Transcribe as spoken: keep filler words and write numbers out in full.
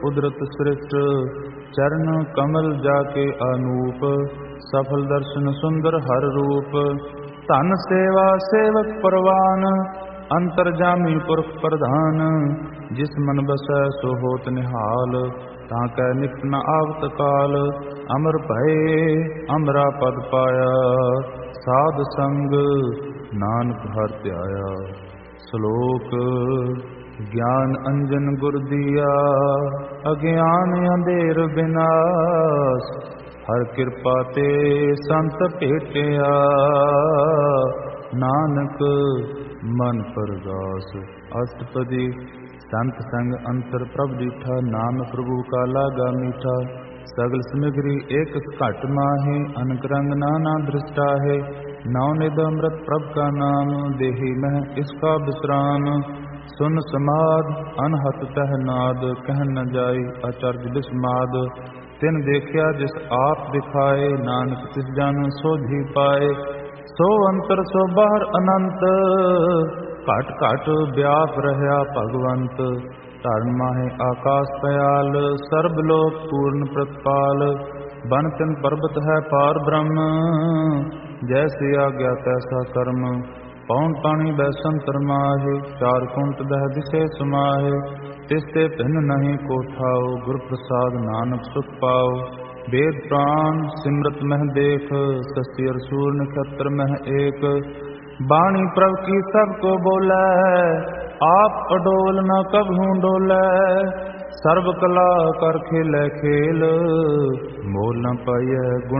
उदरत सृष्ट चरण कमल जाके अनूप, सफल दर्शन सुंदर हर रूप। धन सेवा सेवक परवान, अंतरजामी पुरख प्रधान। जिस मन बसै सो होत निहाल, ताकै निकट न आवत काल। अमर भये अमरा पद पाया, साध संग नानक हर ध्याया। श्लोक ज्ञान अंजन गुर दिया, अज्ञान अंधेर विनाश। हर कृपा ते संत भेटिया, नानक मन परगास। अष्टपदी संत संग अंतर प्रभ दीठा, नाम प्रभु का लागा मीठा। सगल समग्री एक घट माहे, अनक रंग नाना दृष्टा है। नौ निध अमृत प्रभ का नाम, देहि मह इसका विश्राम। सुन समाद अनहत तह नाद, कह न जाई आचार्य विस्माद। तिन देखिया जिस आप दिखाए, नानक तिस जान सोझी पाए। सो अंतर सो बाहर अनंत, घट घट व्याप रहया भगवंत। धर्म माहे आकाश पयाल, सर्ब लोक पूर्ण प्रतपाल। बन तिन पर्वत है पार ब्रह्म, जैसे आज्ञा तैसा कर्म। पौन पानी बैसंतर माहे, चार कुंट दह दिशे समाहे। तिसते भिन्न नहीं को ठाओ, गुर प्रसाद नानक सुख पाओ। वेद प्राण सिमरत मह देख, शशि अर सूर नक्षत्र मह एक। बाणी प्रभ की सब को बोलै, आप अडोल न कबहू डोलै। सर्व कला कर खेलै खेल, मोल न पाइय गुण